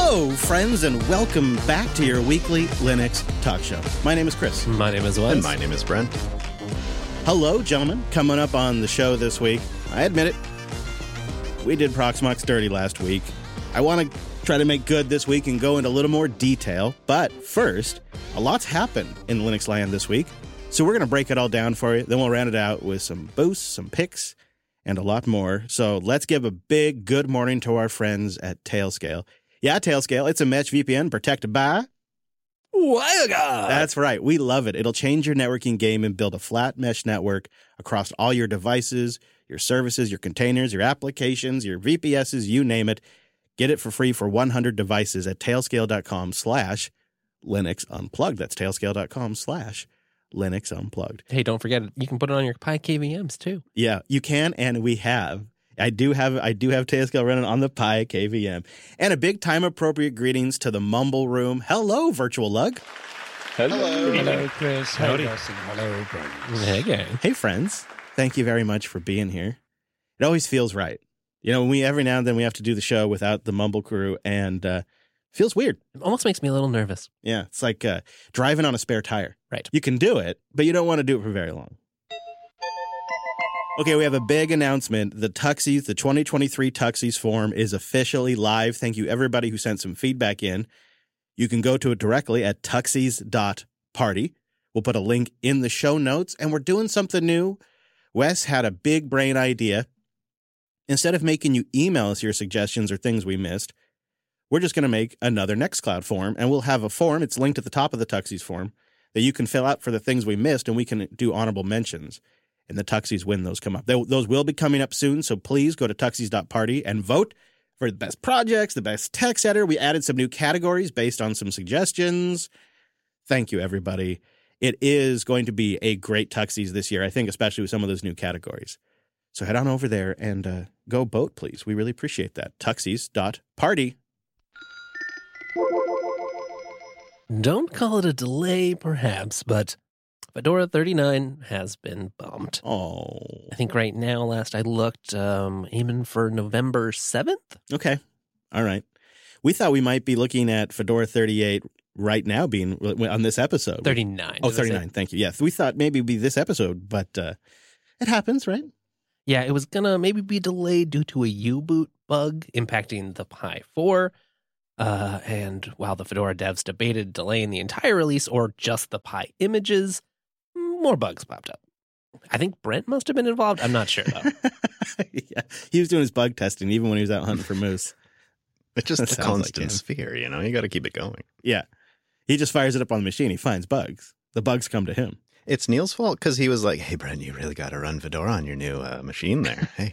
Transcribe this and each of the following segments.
Hello, friends, and welcome back to your weekly Linux talk show. My name is Chris. My name is Wes. And my name is Brent. Hello, gentlemen. Coming up on the show this week, I admit it, we did Proxmox dirty last week. I want to try to make good this week and go into a little more detail. But first, a lot's happened in Linux land this week. So we're going to break it all down for you. Then we'll round it out with some boosts, some picks, and a lot more. So let's give a big good morning to our friends at Tailscale. Yeah, Tailscale. It's a mesh VPN protected by WireGuard. That's right. We love it. It'll change your networking game and build a flat mesh network across all your devices, your services, your containers, your applications, your VPSs, you name it. Get it for free for 100 devices at tailscale.com/Linux Unplugged. That's tailscale.com/Linux Unplugged. Hey, don't forget, you can put it on your Pi KVMs too. Yeah, you can, and we have. I do have Tailscale running on the Pi KVM. And a big time-appropriate greetings to the Mumble Room. Hello, Virtual Lug. Hello. Hello, Chris. Howdy. Hello, Dustin. Hello, Brent. Hey, gang. Hey, friends. Thank you very much for being here. It always feels right. You know, every now and then we have to do the show without the Mumble crew, and feels weird. It almost makes me a little nervous. Yeah, it's like driving on a spare tire. Right. You can do it, but you don't want to do it for very long. Okay, we have a big announcement. The Tuxies, the 2023 Tuxies forum is officially live. Thank you, everybody who sent some feedback in. You can go to it directly at tuxies.party. We'll put a link in the show notes, and we're doing something new. Wes had a big brain idea. Instead of making you email us your suggestions or things we missed, we're just going to make another Nextcloud form, and we'll have a form. It's linked at the top of the Tuxies form that you can fill out for the things we missed, and we can do honorable mentions. And the Tuxies when those come up. Those will be coming up soon, so please go to tuxies.party and vote for the best projects, the best text editor. We added some new categories based on some suggestions. Thank you, everybody. It is going to be a great Tuxies this year, I think, especially with some of those new categories. So head on over there and go vote, please. We really appreciate that. Tuxies.party. Don't call it a delay, perhaps, but Fedora 39 has been bumped. Oh. I think right now, last I looked, aiming for November 7th. Okay. All right. We thought we might be looking at Fedora 38 right now being on this episode. 39. Oh, 39. Thank you. Yes. We thought maybe it'd be this episode, but it happens, right? Yeah, it was going to maybe be delayed due to a U-boot bug impacting the Pi 4. And while the Fedora devs debated delaying the entire release or just the Pi images, more bugs popped up. I think Brent must have been involved. I'm not sure, though. Yeah, he was doing his bug testing even when he was out hunting for moose. It's just That a sounds constant like him. sphere, you know? You got to keep it going. Yeah. He just fires it up on the machine. He finds bugs. The bugs come to him. It's Neil's fault because he was like, hey, Brent, you really got to run Fedora on your new machine there. Hey.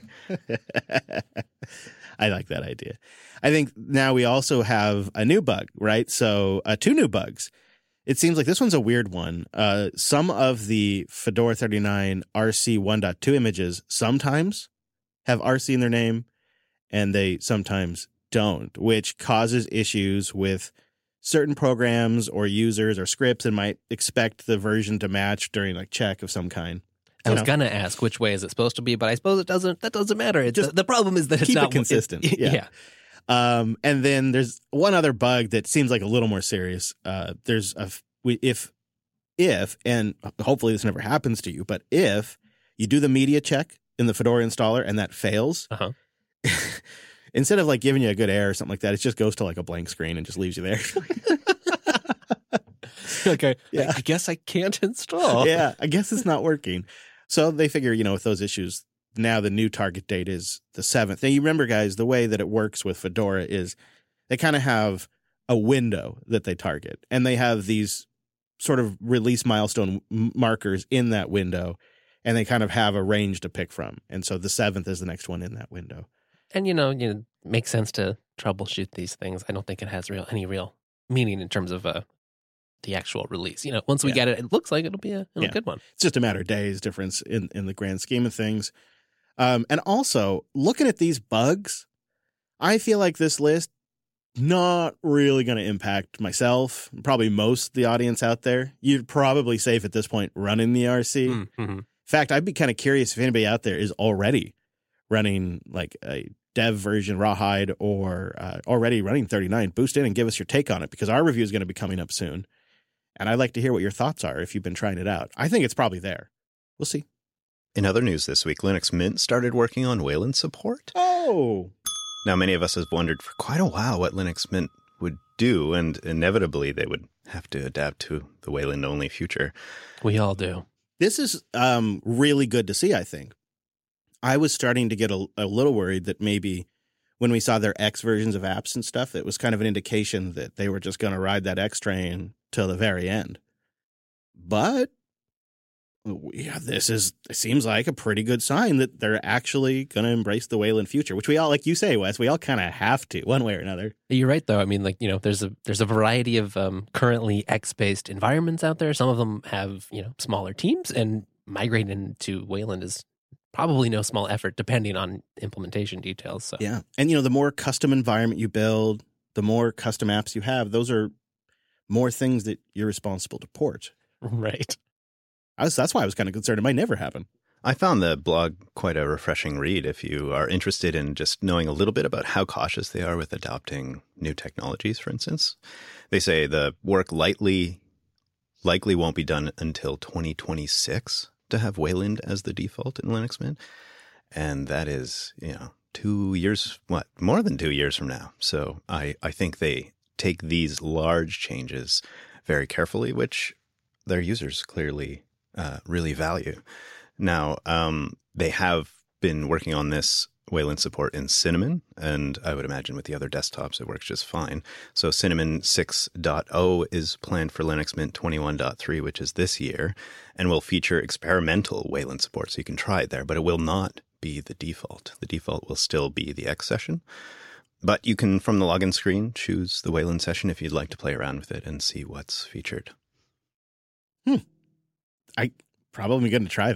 I like that idea. I think now we also have a new bug, right? So 2 new bugs. It seems like this one's a weird one. Some of the Fedora 39 RC 1.2 images sometimes have RC in their name, and they sometimes don't, which causes issues with certain programs or users or scripts and might expect the version to match during like check of some kind. I was going to ask which way is it supposed to be, but I suppose it doesn't. That doesn't matter. It's Just the problem is that it's keep not it consistent. Yeah. And then there's one other bug that seems like a little more serious. There's if and hopefully this never happens to you, but if you do the media check in the Fedora installer and that fails, instead of like giving you a good error or something like that, it just goes to like a blank screen and just leaves you there. Okay. Yeah. I guess I can't install. Yeah, I guess it's not working. So they figure, with those issues, now the new target date is the 7th. Now, you remember, guys, the way that it works with Fedora is they kind of have a window that they target, and they have these sort of release milestone markers in that window, and they kind of have a range to pick from. And so the 7th is the next one in that window. And, it makes sense to troubleshoot these things. I don't think it has any real meaning in terms of the actual release. Once we get it, it looks like it'll be a good one. It's just a matter of days difference in the grand scheme of things. And also, looking at these bugs, I feel like this list not really going to impact myself, probably most of the audience out there. You're probably safe at this point running the RC. Mm-hmm. In fact, I'd be kind of curious if anybody out there is already running like a dev version Rawhide or already running 39, boost in and give us your take on it, because our review is going to be coming up soon. And I'd like to hear what your thoughts are if you've been trying it out. I think it's probably there. We'll see. In other news this week, Linux Mint started working on Wayland support. Oh! Now, many of us have wondered for quite a while what Linux Mint would do, and inevitably they would have to adapt to the Wayland-only future. We all do. This is really good to see, I think. I was starting to get a little worried that maybe when we saw their X versions of apps and stuff, it was kind of an indication that they were just going to ride that X train till the very end. But yeah, it seems like a pretty good sign that they're actually going to embrace the Wayland future, which we all, like you say, Wes, we all kind of have to one way or another. You're right, though. I mean, like, there's a variety of currently X-based environments out there. Some of them have, smaller teams, and migrating to Wayland is probably no small effort, depending on implementation details. So yeah, and the more custom environment you build, the more custom apps you have. Those are more things that you're responsible to port. Right. That's why I was kind of concerned it might never happen. I found the blog quite a refreshing read if you are interested in just knowing a little bit about how cautious they are with adopting new technologies, for instance. They say the work likely won't be done until 2026 to have Wayland as the default in Linux Mint. And that is, 2 years, more than 2 years from now. So I think they take these large changes very carefully, which their users clearly really value. Now, they have been working on this Wayland support in Cinnamon, and I would imagine with the other desktops it works just fine. So Cinnamon 6.0 is planned for Linux Mint 21.3, which is this year, and will feature experimental Wayland support, so you can try it there, but it will not be the default. The default will still be the X session, but you can, from the login screen, choose the Wayland session if you'd like to play around with it and see what's featured. I probably going to try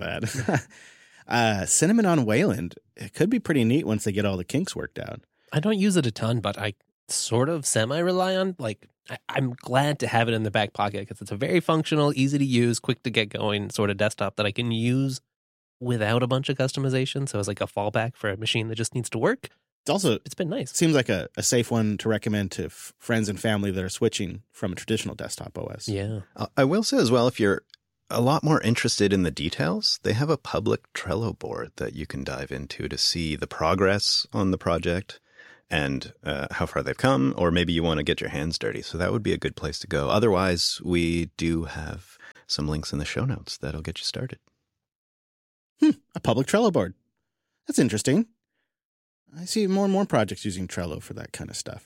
that. Cinnamon on Wayland, it could be pretty neat once they get all the kinks worked out. I don't use it a ton, but I sort of semi-rely on, I'm glad to have it in the back pocket because it's a very functional, easy to use, quick to get going sort of desktop that I can use without a bunch of customization. So it's like a fallback for a machine that just needs to work. It's been nice. Seems like a safe one to recommend to friends and family that are switching from a traditional desktop OS. Yeah. I will say as well, if you're a lot more interested in the details, they have a public Trello board that you can dive into to see the progress on the project and how far they've come, or maybe you want to get your hands dirty. So that would be a good place to go. Otherwise, we do have some links in the show notes that'll get you started. A public Trello board. That's interesting. I see more and more projects using Trello for that kind of stuff.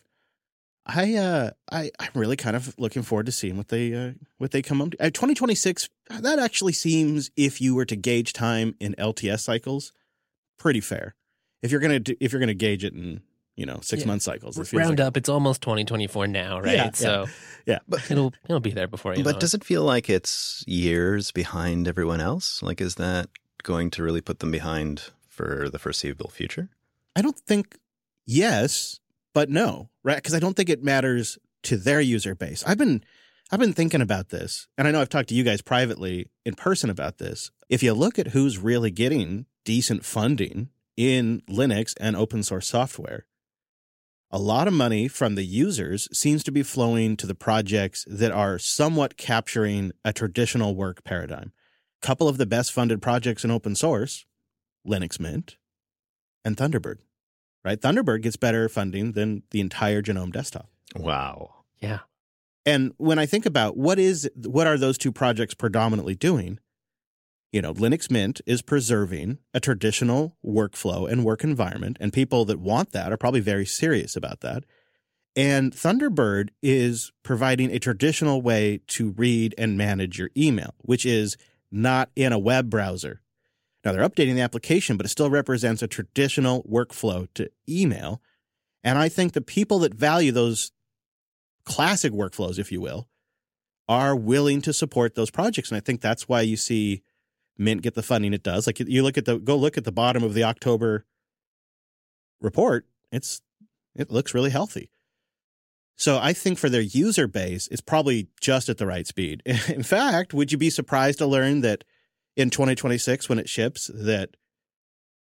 I'm really kind of looking forward to seeing what they come up to. 2026, that actually seems, if you were to gauge time in LTS cycles, pretty fair. If you're gonna gauge it in 6 month cycles, it round up, it's almost 2024 now, right? Yeah, so yeah, but it'll be there before you. But does it feel like it's years behind everyone else? Like, is that going to really put them behind for the foreseeable future? I don't think yes. But no, right? Because I don't think it matters to their user base. I've been thinking about this, and I know I've talked to you guys privately in person about this. If you look at who's really getting decent funding in Linux and open source software, a lot of money from the users seems to be flowing to the projects that are somewhat capturing a traditional work paradigm. A couple of the best funded projects in open source, Linux Mint and Thunderbird. Right? Thunderbird gets better funding than the entire GNOME desktop. Wow. Yeah. And when I think about what are those two projects predominantly doing, Linux Mint is preserving a traditional workflow and work environment, and people that want that are probably very serious about that. And Thunderbird is providing a traditional way to read and manage your email, which is not in a web browser. Now, they're updating the application, but it still represents a traditional workflow to email. And I think the people that value those classic workflows, if you will, are willing to support those projects. And I think that's why you see Mint get the funding it does. Like, you look at the bottom of the October report, it looks really healthy. So I think for their user base, it's probably just at the right speed. In fact, would you be surprised to learn that in 2026, when it ships, that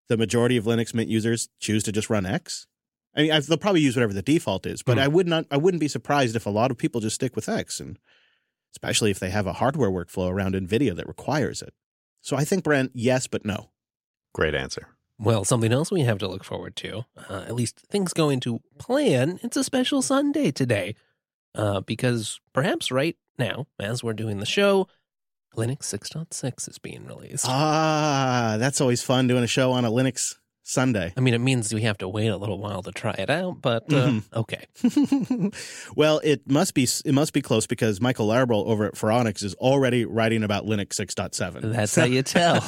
the majority of Linux Mint users choose to just run X. I mean, they'll probably use whatever the default is, but I wouldn't be surprised if a lot of people just stick with X, and especially if they have a hardware workflow around NVIDIA that requires it. So I think, Brent, yes, but no. Great answer. Well, something else we have to look forward to, at least things going to plan, it's a special Sunday today, because perhaps right now, as we're doing the show, Linux 6.6 is being released. Ah, that's always fun doing a show on a Linux Sunday. I mean, it means we have to wait a little while to try it out, but okay. Well, it must be close because Michael Larbrell over at Phoronix is already writing about Linux 6.7. That's how you tell.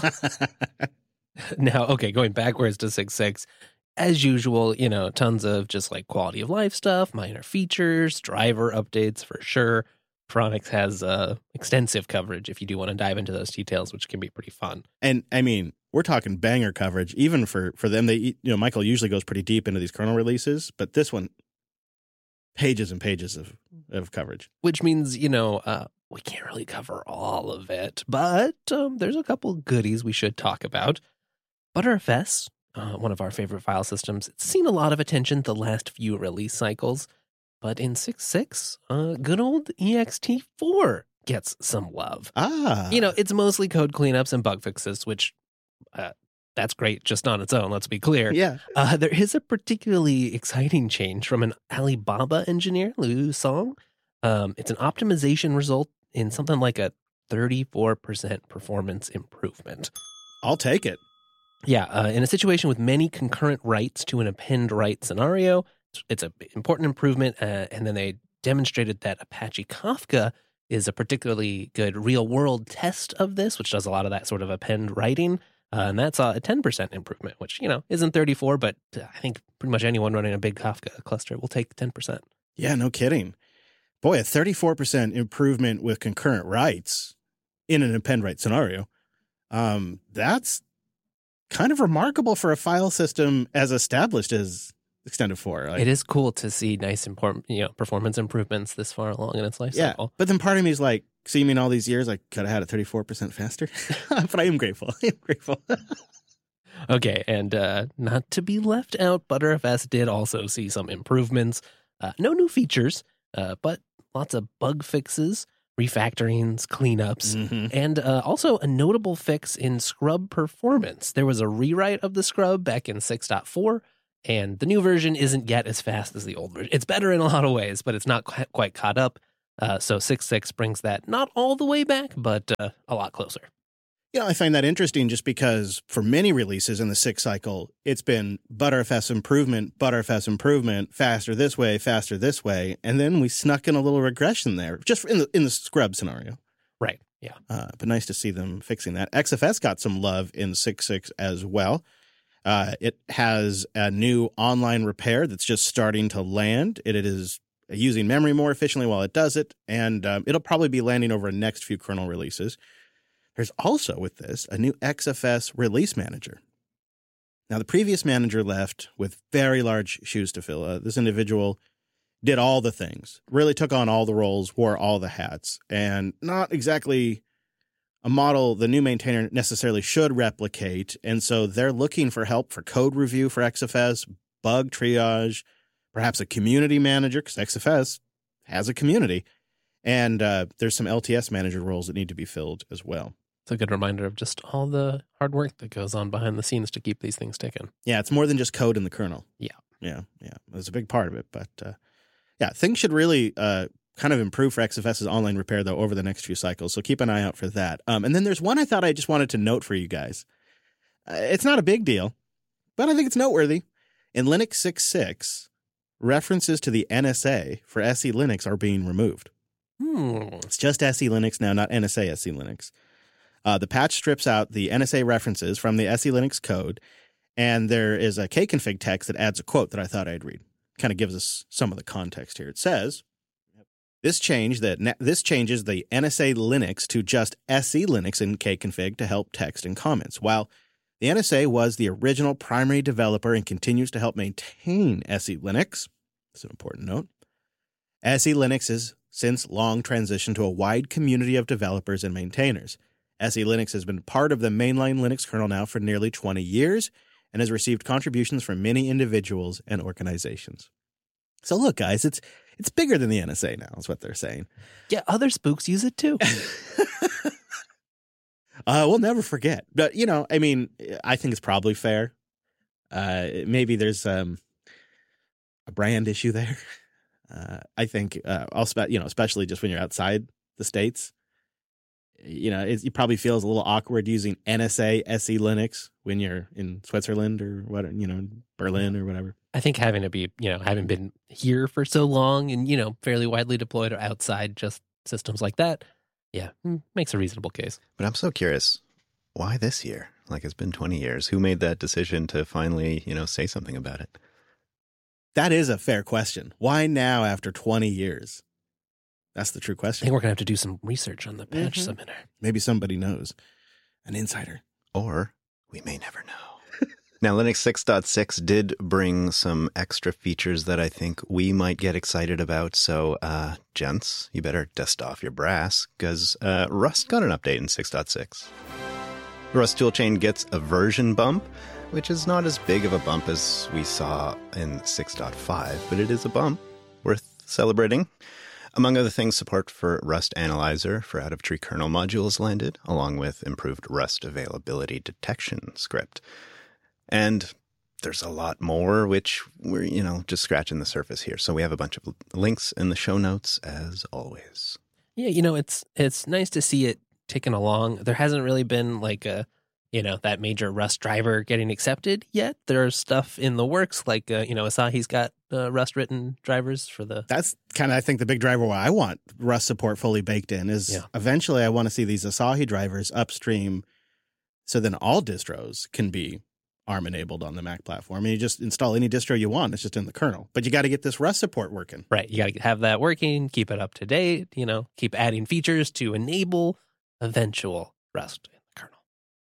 Now, okay, going backwards to 6.6, as usual, tons of just like quality of life stuff, minor features, driver updates for sure. Phoronix has extensive coverage if you do want to dive into those details, which can be pretty fun. And I mean, we're talking banger coverage, even for them. They, Michael usually goes pretty deep into these kernel releases, but this one, pages and pages of coverage. Which means, we can't really cover all of it, but there's a couple goodies we should talk about. Btrfs, one of our favorite file systems, it's seen a lot of attention the last few release cycles, but in 6.6, good old ext4 gets some love. It's mostly code cleanups and bug fixes, which that's great just on its own, let's be clear. Yeah. There is a particularly exciting change from an Alibaba engineer, Liu Song. It's an optimization result in something like a 34% performance improvement. I'll take it. Yeah, in a situation with many concurrent writes to an append write scenario, it's an important improvement, and then they demonstrated that Apache Kafka is a particularly good real-world test of this, which does a lot of that sort of append writing, and that's a 10% improvement, which, isn't 34, but I think pretty much anyone running a big Kafka cluster will take 10%. Yeah, no kidding. Boy, a 34% improvement with concurrent writes in an append write scenario, that's kind of remarkable for a file system as established as Extended4. It is cool to see nice performance improvements this far along in its life cycle. But then part of me is like, so you mean all these years I could have had it 34% faster? But I am grateful. Okay, and not to be left out, Btrfs did also see some improvements. No new features, but lots of bug fixes, refactorings, cleanups, and also a notable fix in scrub performance. There was a rewrite of the scrub back in 6.4, and the new version isn't yet as fast as the old version. It's better in a lot of ways, but it's not quite caught up. So 6.6 brings that not all the way back, but a lot closer. I find that interesting just because for many releases in the 6 cycle, it's been Btrfs improvement, faster this way, and then we snuck in a little regression there, just in the scrub scenario. Right, yeah. But nice to see them fixing that. XFS got some love in 6.6 as well. It has a new online repair that's just starting to land. It is using memory more efficiently while it does it, and it'll probably be landing over the next few kernel releases. There's also, with this, a new XFS release manager. Now, the previous manager left with very large shoes to fill. This individual did all the things, really took on all the roles, wore all the hats, and not exactly a model the new maintainer necessarily should replicate. And so they're looking for help for code review for XFS, bug triage, perhaps a community manager, because XFS has a community. And there's some LTS manager roles that need to be filled as well. It's a good reminder of just all the hard work that goes on behind the scenes to keep these things ticking. Yeah, it's more than just code in the kernel. Yeah. It's a big part of it. But things should really kind of improve for XFS's online repair, though, over the next few cycles. So keep an eye out for that. And then there's one I thought I just wanted to note for you guys. It's not a big deal, but I think it's noteworthy. In Linux 6.6, references to the NSA for SE Linux are being removed. It's just SE Linux now, not NSA SE Linux. The patch strips out the NSA references from the SE Linux code, and there is a kconfig text that adds a quote that I thought I'd read. Kind of gives us some of the context here. It says, this changes the NSA Linux to just SE Linux in kconfig to help text and comments. While the NSA was the original primary developer and continues to help maintain SE Linux, that's an important note, SE Linux has since long transitioned to a wide community of developers and maintainers. SE Linux has been part of the mainline Linux kernel now for nearly 20 years, and has received contributions from many individuals and organizations. So look, guys, it's bigger than the NSA now, is what they're saying. Yeah, other spooks use it too. We'll never forget. But, I mean, I think it's probably fair. Maybe there's a brand issue there. I think, especially just when you're outside the States, it probably feels a little awkward using NSA SE Linux when you're in Switzerland or Berlin or whatever. I think having to be, having been here for so long and, fairly widely deployed or outside just systems like that, makes a reasonable case. But I'm so curious, why this year? Like, it's been 20 years. Who made that decision to finally, say something about it? That is a fair question. Why now after 20 years? That's the true I question. think we're going to have to do some research on the patch submitter. Maybe somebody knows. An insider. Or we may never know. Now, Linux 6.6 did bring some extra features that I think we might get excited about. So, gents, you better dust off your brass because Rust got an update in 6.6. Rust toolchain gets a version bump, which is not as big of a bump as we saw in 6.5, but it is a bump worth celebrating. Among other things, support for Rust Analyzer for out-of-tree kernel modules landed, along with improved Rust availability detection script. And there's a lot more, which we're, just scratching the surface here. So we have a bunch of links in the show notes, as always. Yeah, it's nice to see it ticking along. There hasn't really been like that major Rust driver getting accepted yet. There's stuff in the works, like, Asahi's got Rust-written drivers for the... That's kind of, I think, the big driver why I want Rust support fully baked in is eventually I want to see these Asahi drivers upstream so then all distros can be ARM-enabled on the Mac platform. And you just install any distro you want. It's just in the kernel. But you got to get this Rust support working. Right. You got to have that working, keep it up to date, keep adding features to enable eventual Rust in the kernel.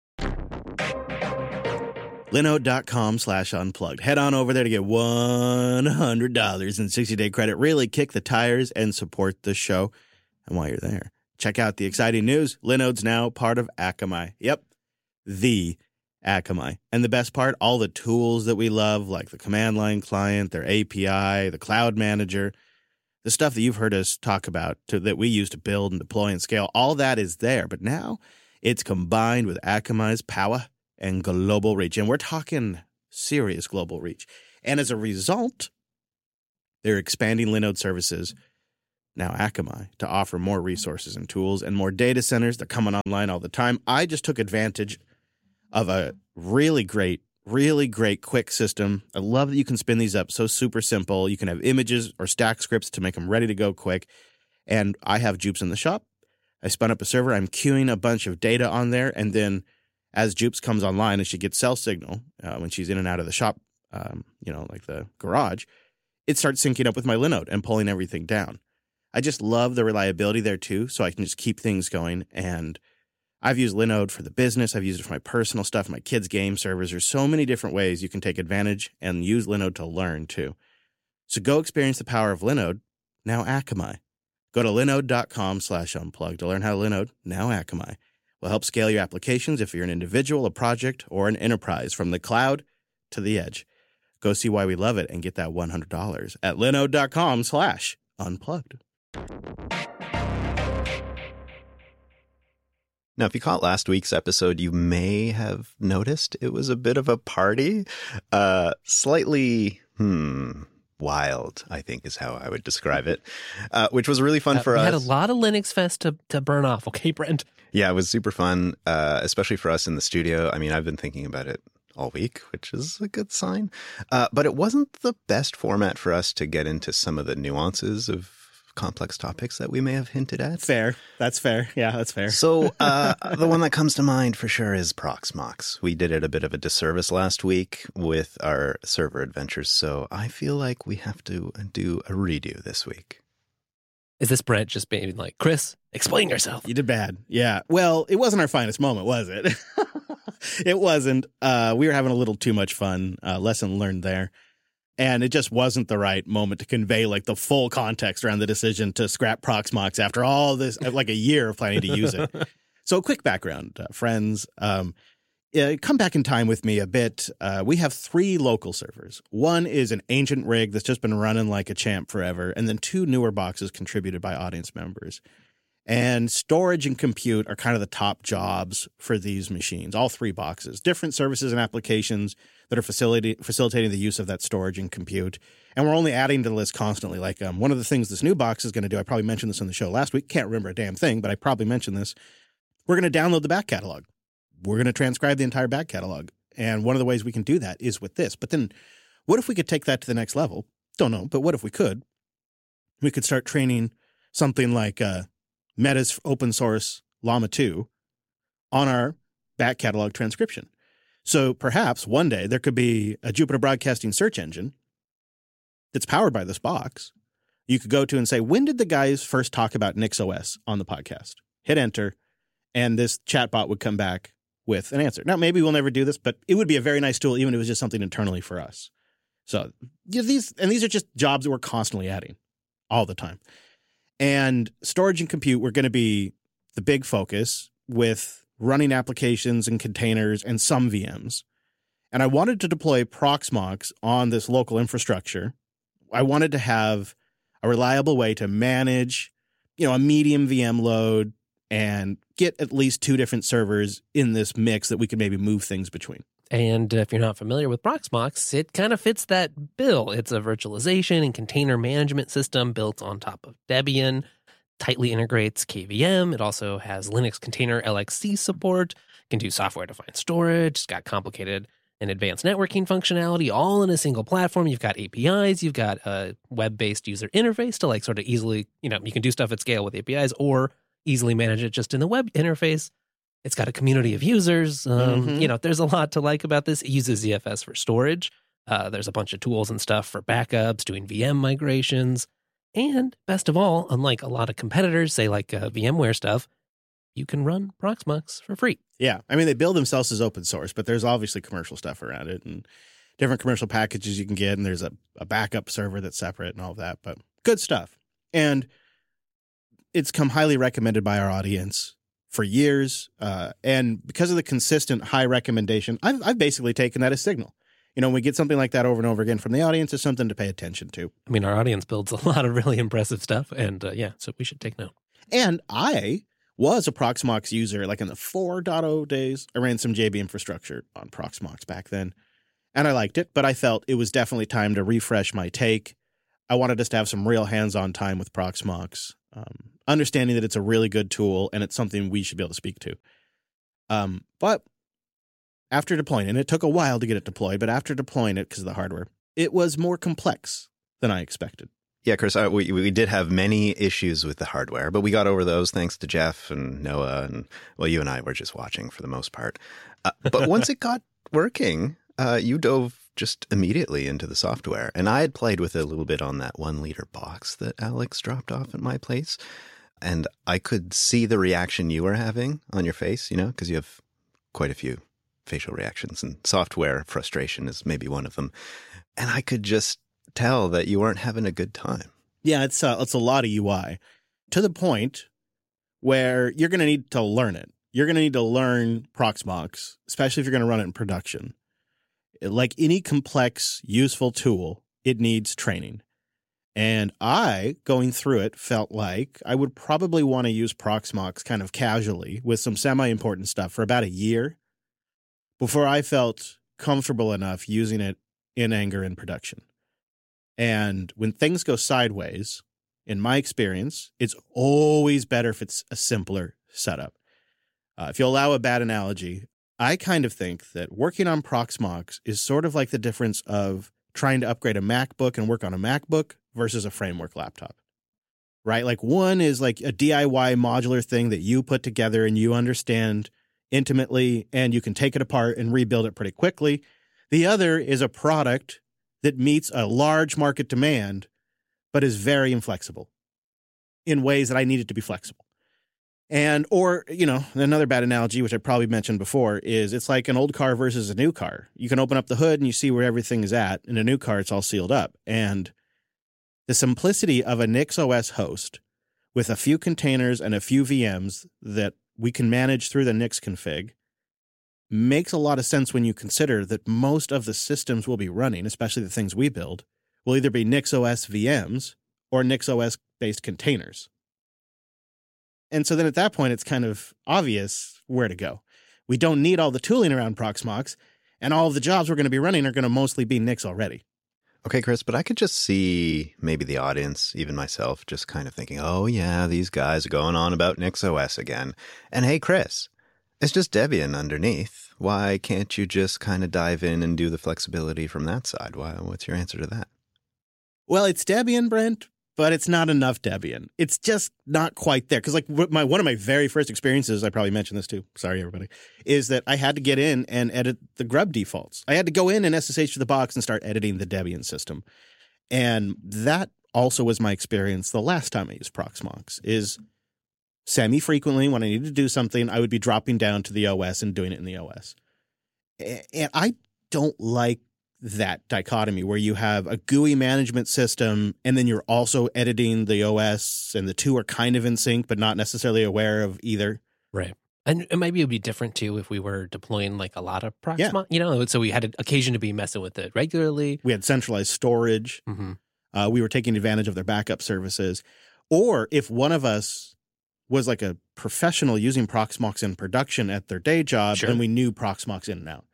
Linode.com/unplugged. Head on over there to get $100 in 60-day credit. Really kick the tires and support the show. And while you're there, check out the exciting news. Linode's now part of Akamai. Yep, the Akamai. And the best part, all the tools that we love, like the command line client, their API, the cloud manager, the stuff that you've heard us talk about that we use to build and deploy and scale, all that is there. But now it's combined with Akamai's power and global reach. And we're talking serious global reach. And as a result, they're expanding Linode services, now Akamai, to offer more resources and tools and more data centers. They're coming online all the time. I just took advantage of a really great quick system. I love that you can spin these up so super simple. You can have images or stack scripts to make them ready to go quick. And I have Jupes in the shop. I spun up a server. I'm queuing a bunch of data on there. And then as Jupes comes online and she gets cell signal when she's in and out of the shop, like the garage, it starts syncing up with my Linode and pulling everything down. I just love the reliability there too, so I can just keep things going. And I've used Linode for the business. I've used it for my personal stuff, my kids' game servers. There's so many different ways you can take advantage and use Linode to learn too. So go experience the power of Linode, now Akamai. Go to linode.com/unplugged to learn how Linode, now Akamai, will help scale your applications if you're an individual, a project, or an enterprise from the cloud to the edge. Go see why we love it and get that $100 at linode.com/unplugged. Now, if you caught last week's episode, you may have noticed it was a bit of a party. Slightly, wild, I think is how I would describe it, which was really fun for us. We had a lot of Linux Fest to burn off. Okay, Brent? Yeah, it was super fun, especially for us in the studio. I mean, I've been thinking about it all week, which is a good sign. But it wasn't the best format for us to get into some of the nuances of complex topics that we may have hinted at. Fair. That's fair. Yeah, that's fair. So the one that comes to mind for sure is Proxmox. We did it a bit of a disservice last week with our server adventures, so I feel like we have to do a redo this week. Is this Brent just being like, Chris, explain yourself? You did bad. Yeah. Well, it wasn't our finest moment, was it? It wasn't. We were having a little too much fun. Lesson learned there. And it just wasn't the right moment to convey like the full context around the decision to scrap Proxmox after all this, like a year of planning to use it. So a quick background, friends. come back in time with me a bit. We have 3 local servers. One is an ancient rig that's just been running like a champ forever, and then 2 newer boxes contributed by audience members. And storage and compute are kind of the top jobs for these machines, all 3 boxes. Different services and applications that are facilitating the use of that storage and compute. And we're only adding to the list constantly. Like one of the things this new box is going to do, I probably mentioned this on the show last week, can't remember a damn thing, but I probably mentioned this. We're going to download the back catalog. We're going to transcribe the entire back catalog. And one of the ways we can do that is with this. But then what if we could take that to the next level? Don't know, but what if we could? We could start training something like Meta's open source Llama 2 on our back catalog transcription. So perhaps one day there could be a Jupiter Broadcasting search engine that's powered by this box. You could go to and say, when did the guys first talk about NixOS on the podcast? Hit enter, and this chatbot would come back with an answer. Now, maybe we'll never do this, but it would be a very nice tool, even if it was just something internally for us. So these are just jobs that we're constantly adding all the time. And storage and compute were going to be the big focus, with running applications and containers and some VMs. And I wanted to deploy Proxmox on this local infrastructure. I wanted to have a reliable way to manage, a medium VM load and get at least 2 different servers in this mix that we could maybe move things between. And if you're not familiar with Proxmox, it kind of fits that bill. It's a virtualization and container management system built on top of Debian, tightly integrates KVM. It also has Linux container LXC support, can do software-defined storage. It's got complicated and advanced networking functionality all in a single platform. You've got APIs. You've got a web-based user interface to sort of easily, you can do stuff at scale with APIs or easily manage it just in the web interface. It's got a community of users. There's a lot to like about this. It uses ZFS for storage. There's a bunch of tools and stuff for backups, doing VM migrations. And best of all, unlike a lot of competitors, say like VMware stuff, you can run Proxmox for free. Yeah. I mean, they build themselves as open source, but there's obviously commercial stuff around it and different commercial packages you can get. And there's a backup server that's separate and all of that, but good stuff. And it's come highly recommended by our audience for years. And because of the consistent high recommendation, I've basically taken that as signal. When we get something like that over and over again from the audience, it's something to pay attention to. I mean, our audience builds a lot of really impressive stuff. And so we should take note. And I was a Proxmox user, like in the 4.0 days. I ran some JB infrastructure on Proxmox back then. And I liked it, but I felt it was definitely time to refresh my take. I wanted us to have some real hands-on time with Proxmox, understanding that it's a really good tool and it's something we should be able to speak to. But after deploying it, and it took a while to get it deployed, but after deploying it because of the hardware, it was more complex than I expected. Yeah, Chris, we did have many issues with the hardware, but we got over those thanks to Jeff and Noah. And, you and I were just watching for the most part. But once it got working, you dove just immediately into the software. And I had played with it a little bit on that 1-liter box that Alex dropped off at my place. And I could see the reaction you were having on your face, because you have quite a few facial reactions, and software frustration is maybe one of them. And I could just tell that you weren't having a good time. Yeah, it's a lot of UI, to the point where you're going to need to learn it. You're going to need to learn Proxmox, especially if you're going to run it in production. Like any complex, useful tool, it needs training. And I, going through it, felt like I would probably want to use Proxmox kind of casually with some semi-important stuff for about a year before I felt comfortable enough using it in anger in production. And when things go sideways, in my experience, it's always better if it's a simpler setup. If you'll allow a bad analogy, I kind of think that working on Proxmox is sort of like the difference of trying to upgrade a MacBook and work on a MacBook versus a framework laptop, right? Like one is like a DIY modular thing that you put together and you understand intimately, and you can take it apart and rebuild it pretty quickly. The other is a product that meets a large market demand, but is very inflexible in ways that I need it to be flexible. And, or, another bad analogy, which I probably mentioned before, is it's like an old car versus a new car. You can open up the hood and you see where everything is at. In a new car, it's all sealed up. And the simplicity of a NixOS host with a few containers and a few VMs that we can manage through the Nix config makes a lot of sense when you consider that most of the systems we'll be running, especially the things we build, will either be NixOS VMs or NixOS-based containers. And so then at that point, it's kind of obvious where to go. We don't need all the tooling around Proxmox, and all of the jobs we're going to be running are going to mostly be Nix already. Okay, Chris, but I could just see maybe the audience, even myself, just kind of thinking, oh, yeah, these guys are going on about NixOS again. And hey, Chris, it's just Debian underneath. Why can't you just kind of dive in and do the flexibility from that side? What's your answer to that? Well, it's Debian, Brent, but it's not enough Debian. It's just not quite there. Because like one of my very first experiences, I probably mentioned this too, sorry everybody, is that I had to get in and edit the grub defaults. I had to go in and SSH to the box and start editing the Debian system. And that also was my experience the last time I used Proxmox, is semi-frequently when I needed to do something, I would be dropping down to the OS and doing it in the OS. And I don't like that dichotomy where you have a GUI management system and then you're also editing the OS and the two are kind of in sync but not necessarily aware of either. Right. And maybe it would be different too if we were deploying like a lot of Proxmox, so we had an occasion to be messing with it regularly. We had centralized storage. Mm-hmm. We were taking advantage of their backup services. Or if one of us was like a professional using Proxmox in production at their day job, Sure. then we knew Proxmox in and out.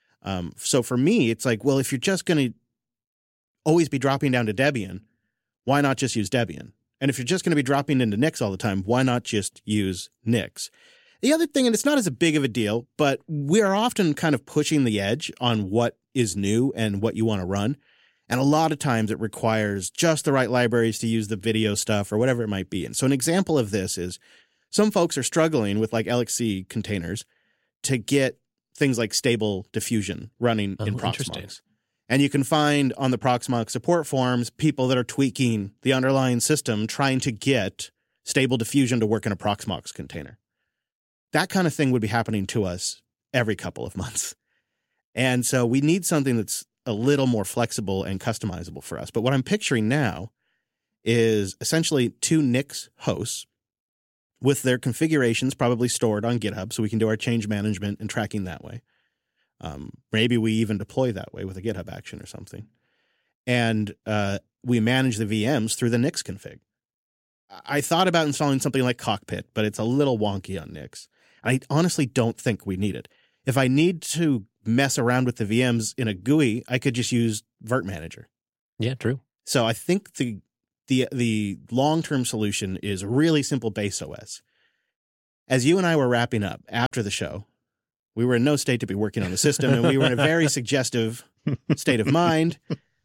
So for me, it's like, well, if you're just going to always be dropping down to Debian, why not just use Debian? And if you're just going to be dropping into Nix all the time, why not just use Nix? The other thing, and it's not as big of a deal, but we are often kind of pushing the edge on what is new and what you want to run. And a lot of times it requires just the right libraries to use the video stuff or whatever it might be. And so an example of this is some folks are struggling with like LXC containers to get things like stable diffusion running in Proxmox. And you can find on the Proxmox support forums people that are tweaking the underlying system trying to get stable diffusion to work in a Proxmox container. That kind of thing would be happening to us every couple of months. And so we need something that's a little more flexible and customizable for us. But what I'm picturing now is essentially two Nix hosts with their configurations probably stored on GitHub so we can do our change management and tracking that way. Maybe we even deploy that way with a GitHub action or something. And we manage the VMs through the Nix config. I thought about installing something like Cockpit, but it's a little wonky on Nix. I honestly don't think we need it. If I need to mess around with the VMs in a GUI, I could just use Virt Manager. Yeah, true. So I think the long-term solution is a really simple base OS. As you and I were wrapping up after the show, we were in no state to be working on the system, and we were in a very suggestive state of mind.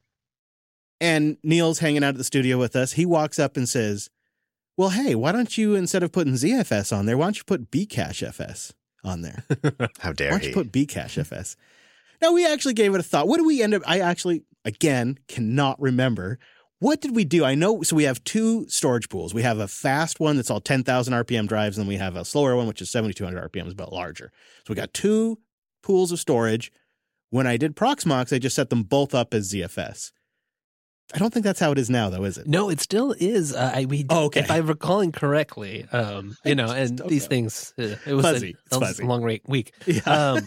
And Neil's hanging out at the studio with us. He walks up and says, well, hey, why don't you, instead of putting ZFS on there, why don't you put Bcachefs on there? How dare he? Why don't you put Bcachefs? Now, we actually gave it a thought. What did we end up? I actually, again, cannot remember. What did we do? I know, so we have two storage pools. We have a fast one that's all 10,000 RPM drives, and we have a slower one, which is 7,200 RPMs, but larger. So we got two pools of storage. When I did Proxmox, I just set them both up as ZFS. I don't think that's how it is now, though, is it? No, it still is. Okay. If I'm recalling correctly, these things, it was fuzzy. a long week. Yeah.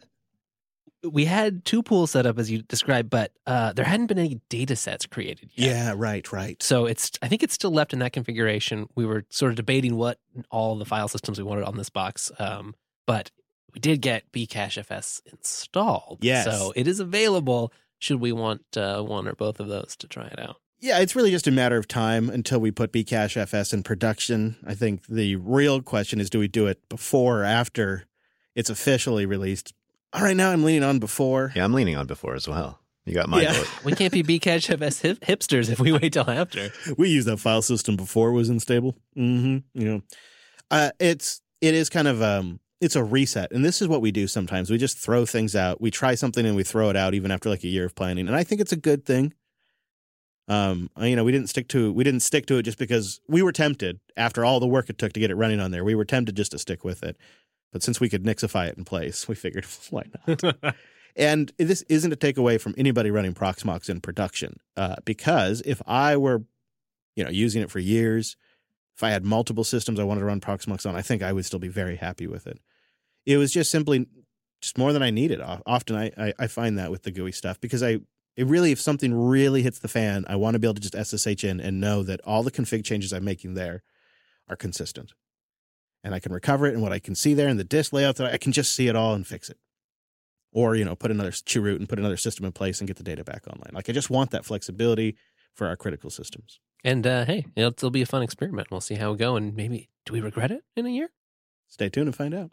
We had two pools set up as you described, but there hadn't been any data sets created yet. Yeah, right. So I think it's still left in that configuration. We were sort of debating what all the file systems we wanted on this box, but we did get Bcachefs installed. Yes. So it is available should we want one or both of those to try it out. Yeah, it's really just a matter of time until we put Bcachefs in production. I think the real question is, do we do it before or after it's officially released? All right, now I'm leaning on before. Yeah, I'm leaning on before as well. You got my vote. We can't be Bcachefs hipsters if we wait till after. We used that file system before it was unstable. It is kind of it's a reset, and this is what we do sometimes. We just throw things out. We try something and we throw it out even after like a year of planning, and I think it's a good thing. We didn't stick to it just because we were tempted after all the work it took to get it running on there. We were tempted just to stick with it. But since we could Nixify it in place, we figured, why not? And this isn't a takeaway from anybody running Proxmox in production, because if I were, using it for years, if I had multiple systems I wanted to run Proxmox on, I think I would still be very happy with it. It was just simply just more than I needed. Often I find that with the GUI stuff because it really, if something really hits the fan, I want to be able to just SSH in and know that all the config changes I'm making there are consistent. And I can recover it, and what I can see there in the disk layout, I can just see it all and fix it. Or, put another chroot and put another system in place and get the data back online. Like, I just want that flexibility for our critical systems. And hey, it'll be a fun experiment. We'll see how we go, and maybe, do we regret it in a year? Stay tuned and find out.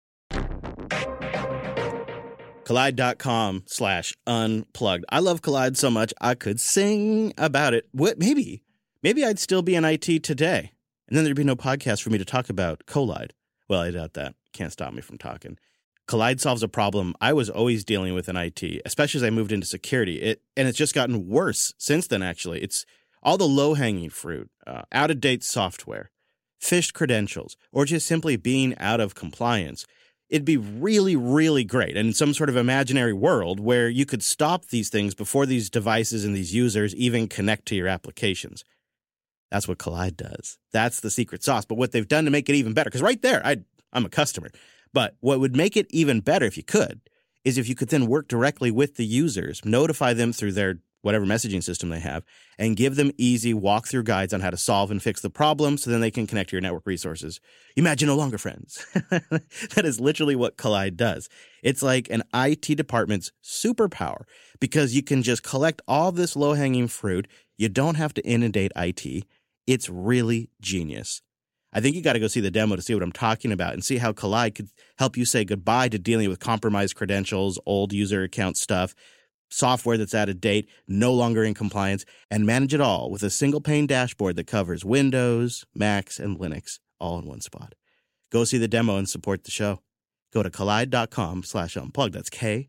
Kolide.com/unplugged. I love Kolide so much I could sing about it. Maybe I'd still be in IT today, and then there'd be no podcast for me to talk about Kolide. Well, I doubt that. Can't stop me from talking. Kolide solves a problem I was always dealing with in IT, especially as I moved into security. And it's just gotten worse since then, actually. It's all the low-hanging fruit, out-of-date software, phished credentials, or just simply being out of compliance. It'd be really, really great, and in some sort of imaginary world where you could stop these things before these devices and these users even connect to your applications. That's what Kolide does. That's the secret sauce. But what they've done to make it even better, because right there, I'm a customer. But what would make it even better if you could is if you could then work directly with the users, notify them through their whatever messaging system they have, and give them easy walkthrough guides on how to solve and fix the problem so then they can connect to your network resources. Imagine no longer friends. That is literally what Kolide does. It's like an IT department's superpower because you can just collect all this low-hanging fruit. You don't have to inundate IT. It's really genius. I think you got to go see the demo to see what I'm talking about and see how Kolide could help you say goodbye to dealing with compromised credentials, old user account stuff, software that's out of date, no longer in compliance, and manage it all with a single pane dashboard that covers Windows, Macs, and Linux all in one spot. Go see the demo and support the show. Go to kolide.com/unplugged. That's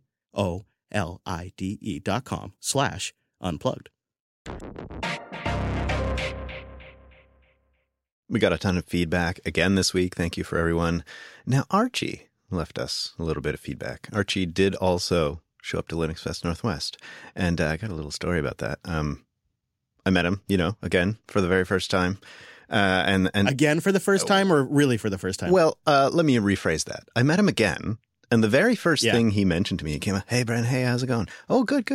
KOLIDE.com/unplugged. We got a ton of feedback again this week. Thank you for everyone. Now, Archie left us a little bit of feedback. Archie did also show up to Linux Fest Northwest, and I got a little story about that. I met him, again, for the very first time. And again for the first time, or really for the first time? Well, let me rephrase that. I met him again, and the very first thing he mentioned to me, he came up, "Hey, Brent, hey, how's it going?" "Oh, good.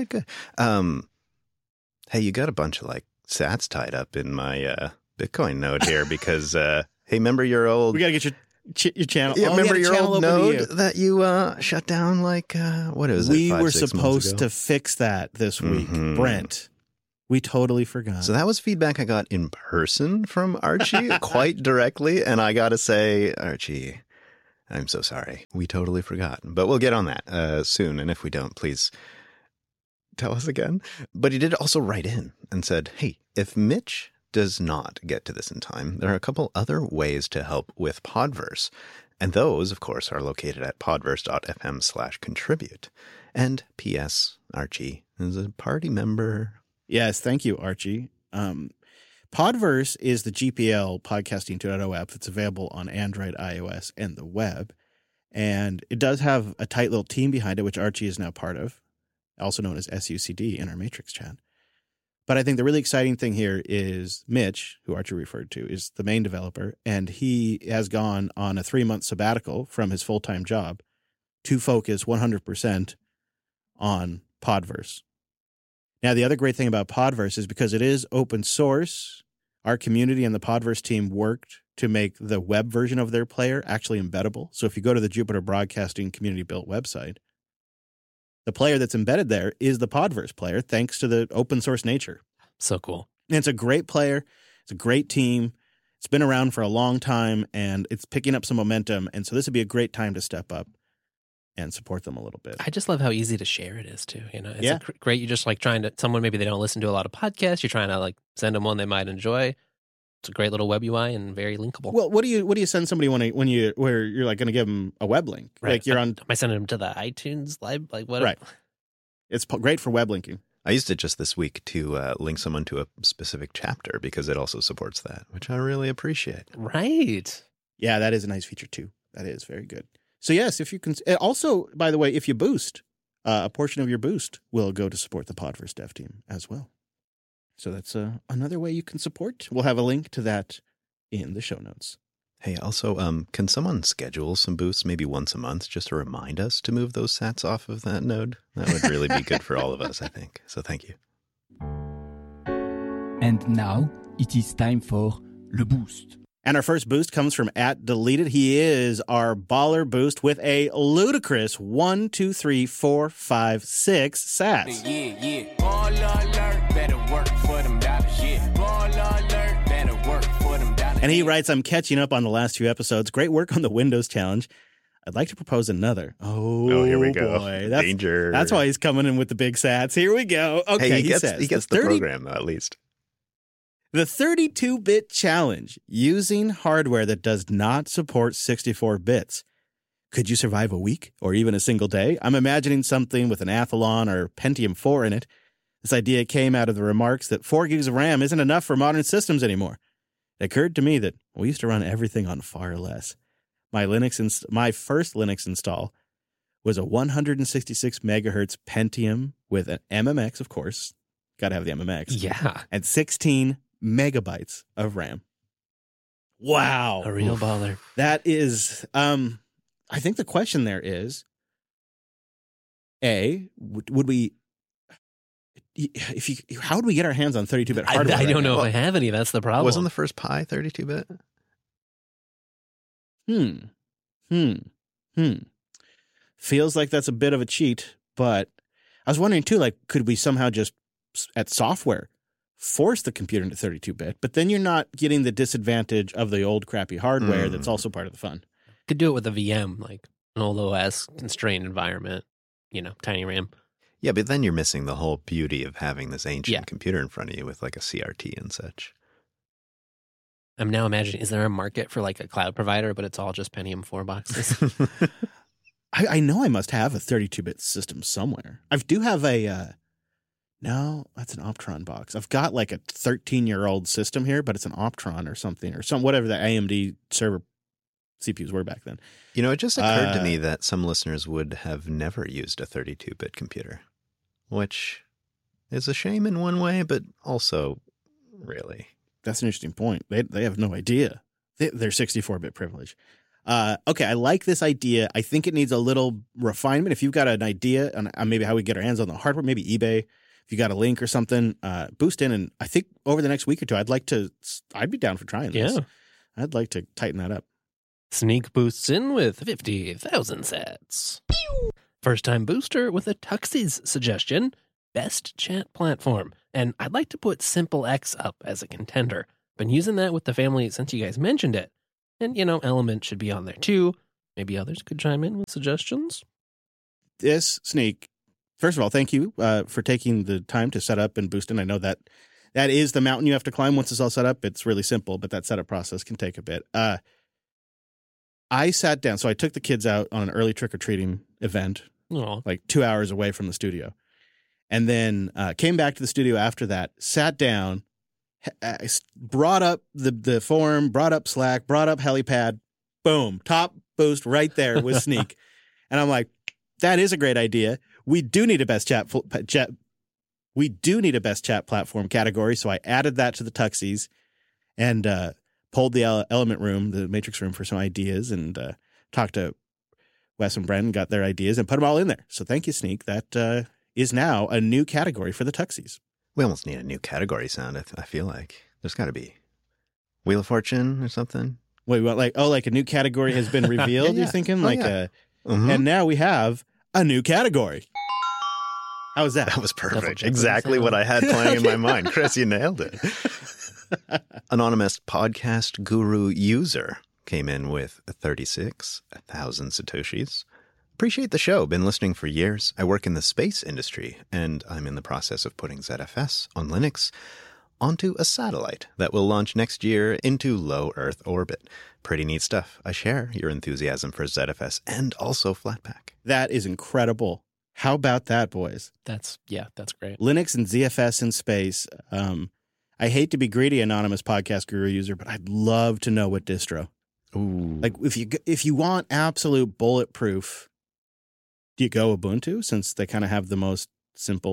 Hey, you got a bunch of sats tied up in my Bitcoin node here because, hey, remember your old..." We got to get your channel. Yeah, remember your old node that you shut down what is it? We were supposed to fix that this week, Brent. We totally forgot. So that was feedback I got in person from Archie quite directly. And I got to say, Archie, I'm so sorry. We totally forgot. But we'll get on that soon. And if we don't, please tell us again. But he did also write in and said, hey, if Mitch does not get to this in time, there are a couple other ways to help with Podverse. And those, of course, are located at podverse.fm/contribute. And P.S. Archie is a party member. Yes, thank you, Archie. Podverse is the GPL Podcasting 2.0 app that's available on Android, iOS, and the web. And it does have a tight little team behind it, which Archie is now part of, also known as SUCD in our Matrix chat. But I think the really exciting thing here is Mitch, who Archie referred to, is the main developer, and he has gone on a 3-month sabbatical from his full-time job to focus 100% on Podverse. Now, the other great thing about Podverse is because it is open source, our community and the Podverse team worked to make the web version of their player actually embeddable. So if you go to the Jupiter Broadcasting community-built website, the player that's embedded there is the Podverse player, thanks to the open source nature. So cool. And it's a great player. It's a great team. It's been around for a long time, and it's picking up some momentum. And so this would be a great time to step up and support them a little bit. I just love how easy to share it is, too. It's great. You're just trying to, someone maybe they don't listen to a lot of podcasts. You're trying to send them one they might enjoy. It's a great little web UI and very linkable. Well, what do you send somebody where you're going to give them a web link? Right. You're on. Am I sending them to the iTunes live? What? Right. It's great for web linking. I used it just this week to link someone to a specific chapter because it also supports that, which I really appreciate. Right. Yeah, that is a nice feature too. That is very good. So yes, if you can. Also, by the way, if you boost, a portion of your boost will go to support the Podverse dev team as well. So that's another way you can support. We'll have a link to that in the show notes. Hey, also, can someone schedule some boosts maybe once a month just to remind us to move those sats off of that node? That would really be good for all of us, I think. So thank you. And now it is time for Le Boost. And our first boost comes from @deleted. He is our baller boost with a ludicrous 1, 2, 3, 4, 5, 6 sats. Yeah. Baller alert, better work for them dollars. Yeah. Baller alert, better work for them dollars. And he writes, I'm catching up on the last few episodes. Great work on the Windows challenge. I'd like to propose another. Oh, here we go. Boy. Danger. That's why he's coming in with the big sats. Here we go. Okay, Hey, he says, he gets the program, though, at least. The 32-bit challenge, using hardware that does not support 64 bits. Could you survive a week or even a single day? I'm imagining something with an Athlon or Pentium 4 in it. This idea came out of the remarks that 4 gigs of RAM isn't enough for modern systems anymore. It occurred to me that we used to run everything on far less. My first Linux install was a 166 megahertz Pentium with an MMX, of course. Got to have the MMX. Yeah. And 16 megabytes of RAM. Wow. A real baller. That is, I think the question there is, would we, how would we get our hands on 32-bit hardware? I don't know Well, if I have any. That's the problem. Wasn't the first Pi 32-bit? Feels like that's a bit of a cheat, but I was wondering too, like, could we somehow just, at software, force the computer into 32-bit, but then you're not getting the disadvantage of the old crappy hardware that's also part of the fun. Could do it with a VM, like an old OS constrained environment, tiny RAM. Yeah, but then you're missing the whole beauty of having this ancient computer in front of you with like a CRT and such. I'm now imagining, is there a market for like a cloud provider, but it's all just Pentium 4 boxes? I know I must have a 32-bit system somewhere. I do have no, that's an Optron box. I've got like a 13-year-old system here, but it's an Optron or something, or whatever the AMD server CPUs were back then. It just occurred to me that some listeners would have never used a 32-bit computer, which is a shame in one way, but also really. That's an interesting point. They have no idea. They're 64-bit privilege. Okay, I like this idea. I think it needs a little refinement. If you've got an idea on maybe how we get our hands on the hardware, maybe eBay, if you got a link or something, boost in. And I think over the next week or two, I'd be down for trying this. Yeah. I'd like to tighten that up. Sneak boosts in with 50,000 sats. First time booster with a Tuxie's suggestion, best chat platform. And I'd like to put SimpleX up as a contender. Been using that with the family since you guys mentioned it. And, Element should be on there too. Maybe others could chime in with suggestions. This Sneak, first of all, thank you for taking the time to set up and boost in. I know that is the mountain you have to climb once it's all set up. It's really simple, but that setup process can take a bit. I sat down, so I took the kids out on an early trick-or-treating event, like 2 hours away from the studio, and then came back to the studio after that, sat down, brought up the forum, brought up Slack, brought up Helipad, boom, top boost right there with Sneak. And I'm like, that is a great idea. We do need a best chat platform category, so I added that to the Tuxies and pulled the Element room, the Matrix room, for some ideas, and talked to Wes and Brendan, got their ideas, and put them all in there. So thank you, Sneak. That is now a new category for the Tuxies. We almost need a new category sound, I feel like. There's got to be Wheel of Fortune or something. Wait, what? Like a new category has been revealed, Yeah. You're thinking? Mm-hmm. And now we have a new category. How was that? That was perfect. Double-check Exactly sound. what I had playing in my mind. Chris, you nailed it. Anonymous podcast guru user came in with 36,000 Satoshis. Appreciate the show. Been listening for years. I work in the space industry, and I'm in the process of putting ZFS on Linux onto a satellite that will launch next year into low Earth orbit. Pretty neat stuff. I share your enthusiasm for ZFS and also Flatpak. That is incredible. How about that, boys? That's great. Linux and ZFS in space. I hate to be greedy, anonymous podcast guru user, but I'd love to know what distro. Ooh. Like if you want absolute bulletproof, do you go Ubuntu since they kind of have the most simple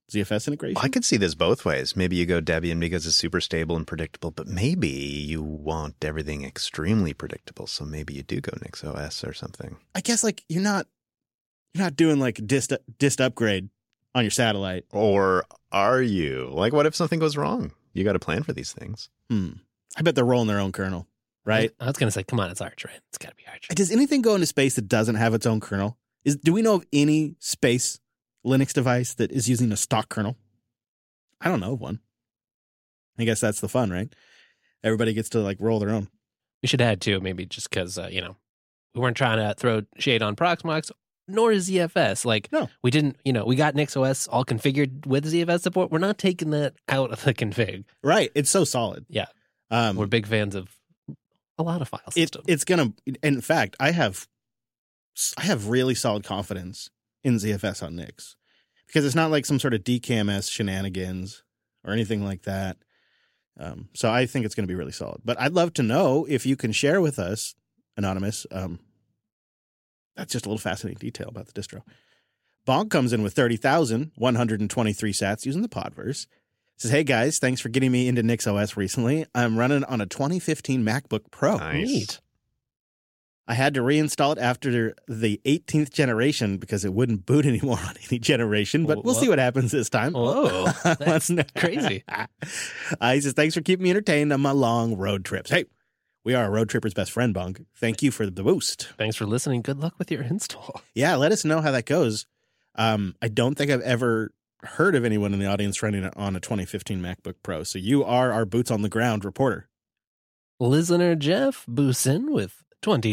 ZFS integration. I could see this both ways. Maybe you go Debian because it's super stable and predictable, but maybe you want everything extremely predictable. So maybe you do go NixOS or something. I guess like you're not doing like dist upgrade on your satellite. Or are you? Like, what if something goes wrong? You got to plan for these things. I bet they're rolling their own kernel, right? I was going to say, come on, it's Arch, right? It's got to be Arch. Does anything go into space that doesn't have its own kernel? Do we know of any space Linux device that is using a stock kernel? I don't know of one. I guess that's the fun, right? Everybody gets to like roll their own. We should add too, maybe just because, we weren't trying to throw shade on Proxmox, nor is ZFS. Like, No. we didn't, we got NixOS all configured with ZFS support. We're not taking that out of the config. Right. It's so solid. Yeah. Um, We're big fans of a lot of file systems. It's going to, in fact, I have really solid confidence in ZFS on Nix because it's not like some sort of DKMS shenanigans or anything like that. So I think it's going to be really solid. But I'd love to know if you can share with us, Anonymous. That's just a little fascinating detail about the distro. Bonk comes in with 30,123 sats using the Podverse. Says, hey guys, thanks for getting me into NixOS recently. I'm running on a 2015 MacBook Pro. Nice. Neat. I had to reinstall it after the 18th generation because it wouldn't boot anymore on any generation, but we'll see what happens this time. Whoa, that's crazy. He says, thanks for keeping me entertained on my long road trips. Hey, we are a road tripper's best friend, Bunk. Thank you for the boost. Thanks for listening. Good luck with your install. Yeah, let us know how that goes. I don't think I've ever heard of anyone in the audience running it on a 2015 MacBook Pro, so you are our boots on the ground reporter. Listener Jeff boosts in with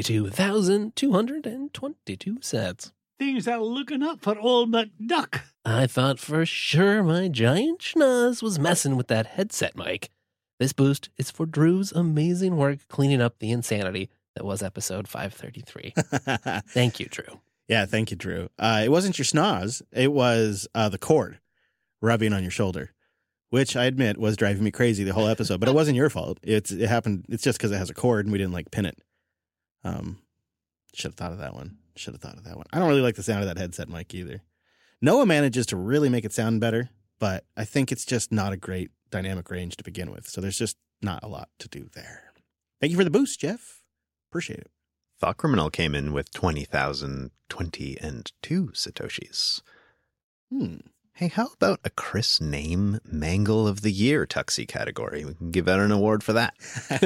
22,222 sats. Things are looking up for old McDuck. I thought for sure my giant schnoz was messing with that headset mic. This boost is for Drew's amazing work cleaning up the insanity that was episode 533. Thank you, Drew. Yeah, thank you, Drew. It wasn't your schnoz. It was the cord rubbing on your shoulder, which I admit was driving me crazy the whole episode, but it wasn't your fault. It happened. It's just because it has a cord and we didn't like pin it. Should have thought of that one. I don't really like the sound of that headset mic either. Noah manages to really make it sound better, but I think it's just not a great dynamic range to begin with. So there's just not a lot to do there. Thank you for the boost, Jeff. Appreciate it. Thought Criminal came in with 20,022 Satoshis. Hey, how about a Chris Name Mangle of the Year Tuxie category? We can give out an award for that.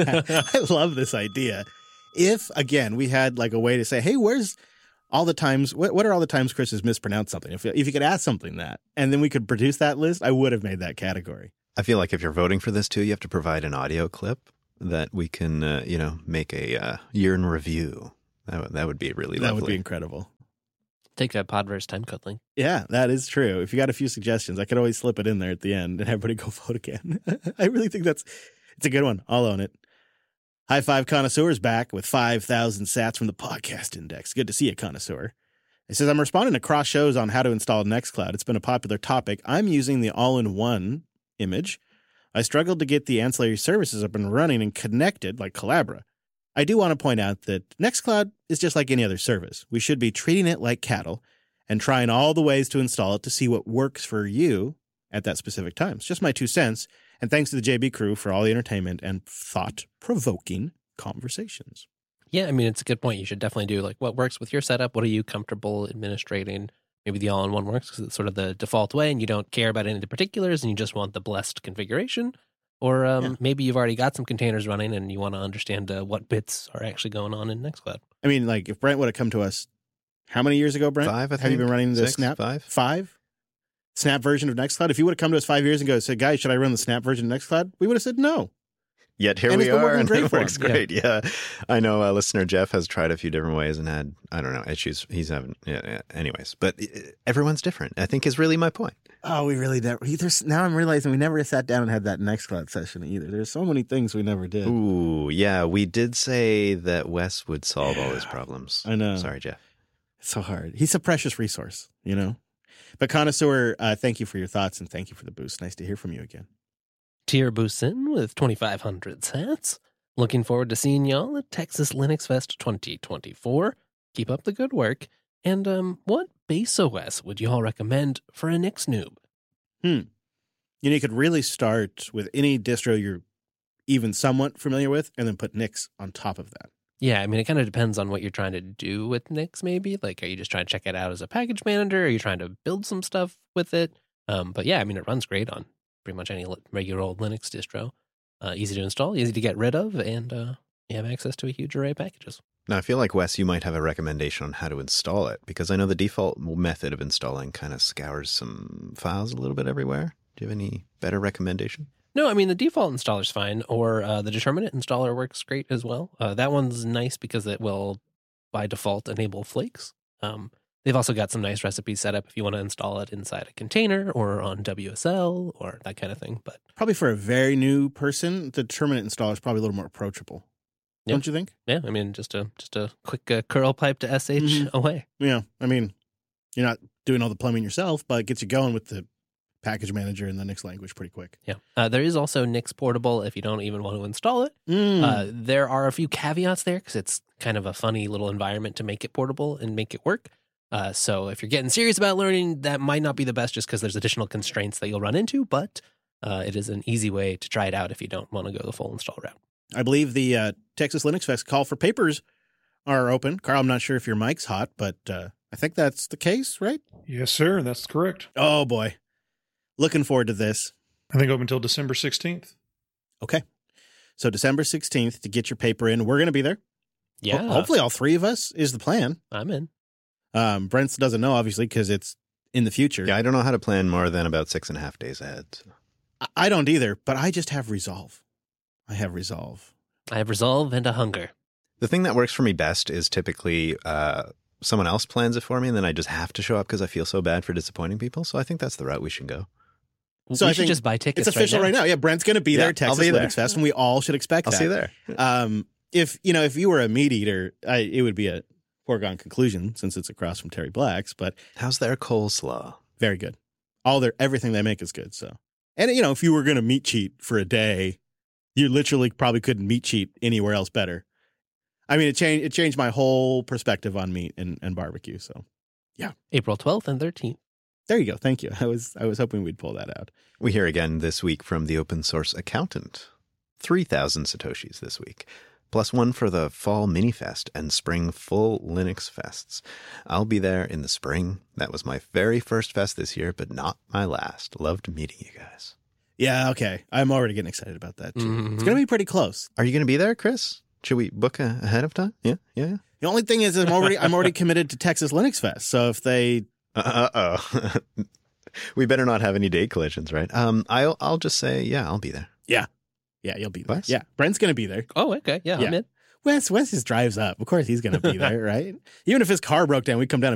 I love this idea. If, again, we had like a way to say, hey, where's all the times, what are all the times Chris has mispronounced something? If you could ask something that, and then we could produce that list, I would have made that category. I feel like if you're voting for this too, you have to provide an audio clip that we can, make a year in review. That would be really lovely. That would be incredible. Take that Podverse timecode link. Yeah, that is true. If you got a few suggestions, I could always slip it in there at the end and everybody go vote again. I really think it's a good one. I'll own it. High Five Connoisseur is back with 5,000 sats from the podcast index. Good to see you, Connoisseur. It says, I'm responding to cross shows on how to install Nextcloud. It's been a popular topic. I'm using the all-in-one image. I struggled to get the ancillary services up and running and connected like Collabra. I do want to point out that Nextcloud is just like any other service. We should be treating it like cattle and trying all the ways to install it to see what works for you at that specific time. It's just my 2 cents. And thanks to the JB crew for all the entertainment and thought-provoking conversations. Yeah, I mean, it's a good point. You should definitely do like what works with your setup. What are you comfortable administrating? Maybe the all-in-one works because it's sort of the default way and you don't care about any of the particulars and you just want the blessed configuration. Or maybe you've already got some containers running and you want to understand what bits are actually going on in Nextcloud. I mean, like if Brent would have come to us, how many years ago, Brent? 5, I think. Have you been running the 6, Snap? 5? 5? Snap version of Nextcloud? If you would have come to us 5 years ago and said, guys, should I run the Snap version of Nextcloud? We would have said no. Yet here And we it's been are, working and great it for works him. great. Yeah. I know listener Jeff has tried a few different ways and had, I don't know, issues. He's having, anyways. But everyone's different, I think is really my point. Oh, we really never. Now I'm realizing we never sat down and had that Nextcloud session either. There's so many things we never did. Ooh, yeah. We did say that Wes would solve all his problems. I know. Sorry, Jeff. It's so hard. He's a precious resource, you know? But Connoisseur, thank you for your thoughts and thank you for the boost. Nice to hear from you again. Tier boosts in with 2,500 sats. Looking forward to seeing y'all at Texas Linux Fest 2024. Keep up the good work. And what base OS would y'all recommend for a Nix noob? You could really start with any distro you're even somewhat familiar with and then put Nix on top of that. Yeah, I mean, it kind of depends on what you're trying to do with Nix, maybe. Like, are you just trying to check it out as a package manager? Are you trying to build some stuff with it? But yeah, I mean, it runs great on pretty much any regular old Linux distro. Easy to install, easy to get rid of, and you have access to a huge array of packages. Now, I feel like, Wes, you might have a recommendation on how to install it, because I know the default method of installing kind of scours some files a little bit everywhere. Do you have any better recommendation? No, I mean, the default installer's fine, or the determinate installer works great as well. That one's nice because it will, by default, enable flakes. They've also got some nice recipes set up if you want to install it inside a container or on WSL or that kind of thing. But Probably for a very new person, the determinate installer is probably a little more approachable. Yep. Don't you think? yeah, I mean, just a quick curl pipe to SH away. Yeah. I mean, you're not doing all the plumbing yourself, but it gets you going with the package manager in the Nix language pretty quick. Yeah. There is also Nix Portable if you don't even want to install it. There are a few caveats there because it's kind of a funny little environment to make it portable and make it work. So if you're getting serious about learning, that might not be the best just because there's additional constraints that you'll run into, but it is an easy way to try it out if you don't want to go the full install route. I believe the Texas Linux Fest call for papers are open. Carl, I'm not sure if your mic's hot, but I think that's the case, right? Yes, sir. That's correct. Oh, boy. Looking forward to this. I think open until December 16th. Okay. So December 16th to get your paper in. We're going to be there. Yeah. Hopefully all three of us is the plan. I'm in. Brent doesn't know, obviously, because it's in the future. Yeah, I don't know how to plan more than about 6.5 days ahead. So. I don't either, but I just have resolve. I have resolve. I have resolve and a hunger. The thing that works for me best is typically someone else plans it for me, and then I just have to show up because I feel so bad for disappointing people. So I think that's the route we should go. So we I should think just buy tickets. It's official right now. Yeah, Brent's going to be there at Texas I'll be there. Linux Fest, and we all should expect I'll that. see you there. If you were a meat eater, it would be a foregone conclusion since it's across from Terry Black's. But How's their coleslaw? very good. Everything they make is good. So, and if you were going to meat cheat for a day, you literally probably couldn't meat cheat anywhere else better. I mean, it changed my whole perspective on meat and barbecue. So, April 12th and 13th. there you go. Thank you. I was hoping we'd pull that out. We hear again this week from the open source accountant. 3,000 Satoshis this week, plus one for the fall mini fest and spring full Linux fests. I'll be there in the spring. That was my very first fest this year, but not my last. Loved meeting you guys. Yeah. Okay. I'm already getting excited about that too. Mhm. It's going to be pretty close. Are you going to be there, Chris? Should we book ahead of time? Yeah. The only thing is I'm already committed to Texas Linux Fest. So if they Uh-oh. We better not have any date collisions, right? I'll just say, yeah, I'll be there. Yeah, you'll be there. Wes? Yeah, Brent's going to be there. Oh, okay. Yeah, Yeah. I'm in. Wes just drives up. Of course he's going to be there, right? Even if his car broke down, we'd come down